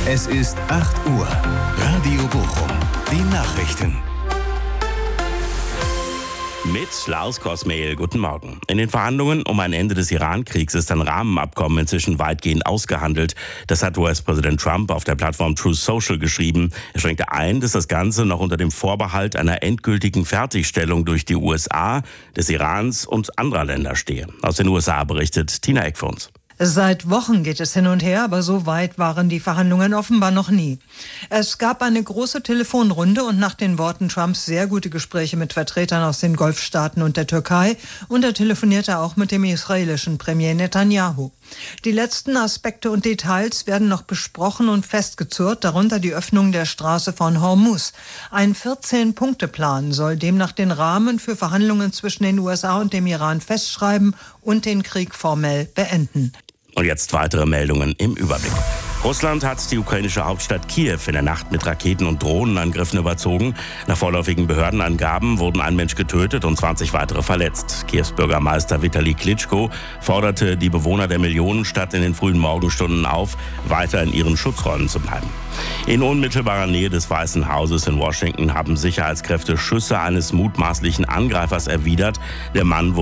Es ist 8 Uhr. Radio Bochum. Die Nachrichten. Mit Lars Kosmehl, guten Morgen. In den Verhandlungen um ein Ende des Iran-Kriegs ist ein Rahmenabkommen inzwischen weitgehend ausgehandelt. Das hat US-Präsident Trump auf der Plattform Truth Social geschrieben. Er schränkte ein, dass das Ganze noch unter dem Vorbehalt einer endgültigen Fertigstellung durch die USA, des Irans und anderer Länder stehe. Aus den USA berichtet Tina Eck für uns. Seit Wochen geht es hin und her, aber so weit waren die Verhandlungen offenbar noch nie. Es gab eine große Telefonrunde und nach den Worten Trumps sehr gute Gespräche mit Vertretern aus den Golfstaaten und der Türkei, und er telefonierte auch mit dem israelischen Premier Netanyahu. Die letzten Aspekte und Details werden noch besprochen und festgezurrt, darunter die Öffnung der Straße von Hormuz. Ein 14-Punkte-Plan soll demnach den Rahmen für Verhandlungen zwischen den USA und dem Iran festschreiben und den Krieg formell beenden. Und jetzt weitere Meldungen im Überblick. Russland hat die ukrainische Hauptstadt Kiew in der Nacht mit Raketen- und Drohnenangriffen überzogen. Nach vorläufigen Behördenangaben wurden ein Mensch getötet und 20 weitere verletzt. Kiews Bürgermeister Vitali Klitschko forderte die Bewohner der Millionenstadt in den frühen Morgenstunden auf, weiter in ihren Schutzräumen zu bleiben. In unmittelbarer Nähe des Weißen Hauses in Washington haben Sicherheitskräfte Schüsse eines mutmaßlichen Angreifers erwidert. Der Mann wurde